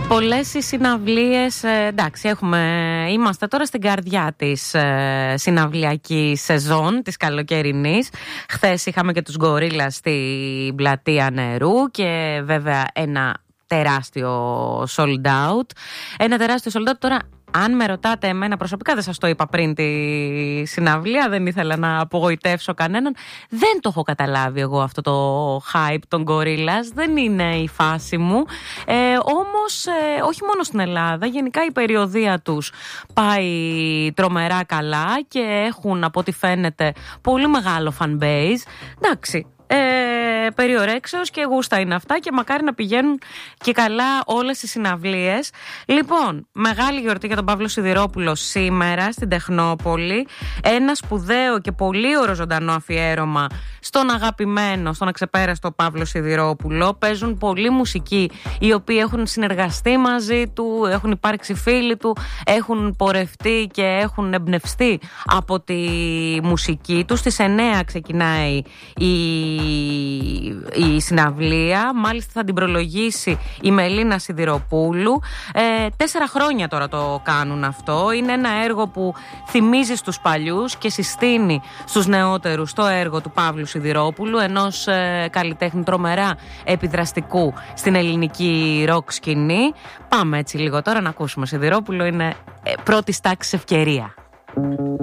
Πολλές οι συναυλίες, εντάξει, είμαστε τώρα στην καρδιά της συναυλιακής σεζόν, της καλοκαιρινής. Χθες είχαμε και τους Γκορίλας στην Πλατεία Νερού και βέβαια ένα τεράστιο sold out. Ένα τεράστιο sold out τώρα. Αν με ρωτάτε εμένα προσωπικά, δεν σας το είπα πριν τη συναυλία, δεν ήθελα να απογοητεύσω κανέναν. Δεν το έχω καταλάβει εγώ αυτό το hype των Gorillaz, δεν είναι η φάση μου. Όμως, όχι μόνο στην Ελλάδα, γενικά η περιοδεία τους πάει τρομερά καλά και έχουν, από ό,τι φαίνεται, πολύ μεγάλο fan base. Εντάξει. Περιορέξεως και γούστα είναι αυτά και μακάρι να πηγαίνουν και καλά όλες οι συναυλίες. Λοιπόν, μεγάλη γιορτή για τον Παύλο Σιδηρόπουλο σήμερα στην Τεχνόπολη. Ένα σπουδαίο και πολύ ωραίο ζωντανό αφιέρωμα στον αγαπημένο, στον αξεπέραστο Παύλο Σιδηρόπουλο. Παίζουν πολλοί μουσικοί οι οποίοι έχουν συνεργαστεί μαζί του, έχουν υπάρξει φίλοι του, έχουν πορευτεί και έχουν εμπνευστεί από τη μουσική του. Στις 9 ξεκινάει η συναυλία, μάλιστα θα την προλογίσει η Μελίνα Σιδηροπούλου. 4 χρόνια τώρα το κάνουν αυτό. Είναι ένα έργο που θυμίζει στους παλιούς και συστήνει στους νεότερους το έργο του Παύλου Σιδηρόπουλου, ενός καλλιτέχνη τρομερά επιδραστικού στην ελληνική ροκ σκηνή. Πάμε έτσι λίγο τώρα να ακούσουμε Σιδηρόπουλο, είναι πρώτης τάξης ευκαιρία.